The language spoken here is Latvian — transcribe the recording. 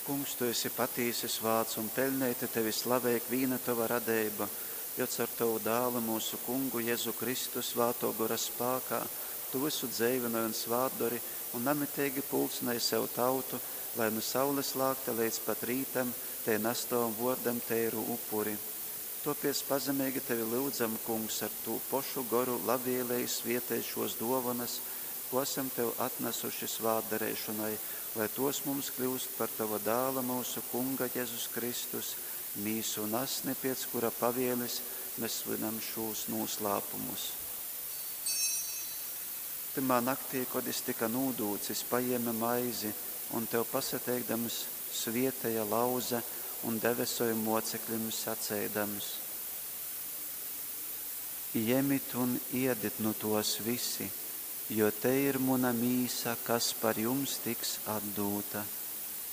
Kungs, tu esi patīsis vārds un pelnēti tevi slavēk vīna tava radeiba, jo caur tavu dālu mūsu Kungu Jēzu Kristu svāto gora spākā, tu visu dzēvinoji un svātdori un namitēgi pulcināji sev tautu, lai no saules lākta līdz pat rītam, te nastovam vordam teiru upuri. Topies pazemīgi tevi lūdzam, Kungs, ar tū pošu goru labvēlējis vietējušos dovanas, ko esam tev atnesuši svātdarēšanai, lai tos mums kļūst par tava dāla mūsu Kunga Jēzus Kristus, mīsu nasni, pēc kura pavielis mēs svinam šos noslēpumus. Timā naktī, kad es tika nūdūcis, paēma maizi un tev pasateikdams svietēja lauza un debesoju mocekļiem sacēdams: Iemit un iedit no tos visi, jo te ir muna mīsa, kas par jums tiks atdūta.